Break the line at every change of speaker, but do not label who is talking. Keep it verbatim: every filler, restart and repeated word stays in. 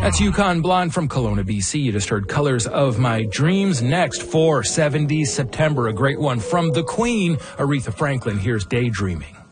That's Yukon Blonde from Kelowna, B C. You just heard Colors of My Dreams. Next, for seventies September, a great one from the Queen, Aretha Franklin. Here's Daydreaming.